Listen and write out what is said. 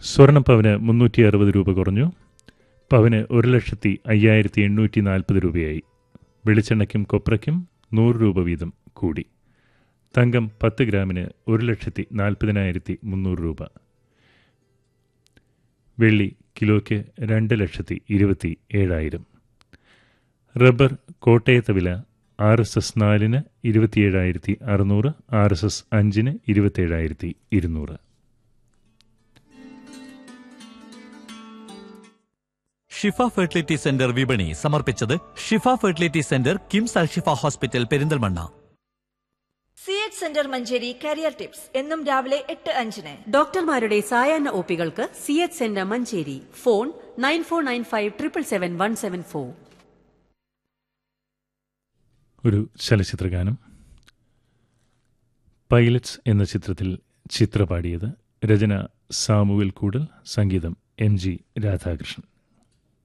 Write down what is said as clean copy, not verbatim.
സ്വർണ്ണപ്പവന് 360 രൂപ കുറഞ്ഞു. പവന് 1,05,840 രൂപയായി. വെളിച്ചെണ്ണയ്ക്കും കൊപ്രയ്ക്കും 100 രൂപ വീതം കൂടി. തങ്കം 10 ഗ്രാമിന് 1,40,300 രൂപ. വെള്ളി കിലോയ്ക്ക് 2,27,000. റബ്ബർ കോട്ടയത്തെ വില RSS 4-ന് 27,600, RSS 5-ന് 27,200. ഷിഫ ഫെർട്ടിലിറ്റി സെന്റർ വിപണി സമർപ്പിച്ചത് ഷിഫ fertility centre, KIMS Alshifa hospital, Perinthalmanna. CH centre Manjeri career tips എന്നും രാവിലെ 8:05. ഡോക്ടർമാരുടെ സായാഹ്ന ഒപികൾക്ക് CH സെന്റർ മഞ്ചേരി. ഫോൺ 9495777174. ഒരു ചലച്ചിത്രഗാനം. പൈലറ്റ്സ് എന്ന ചിത്രത്തിൽ ചിത്ര പാടിയത്. രചന സാമുവൽ കൂടൽ, സംഗീതം MG രാധാകൃഷ്ണൻ.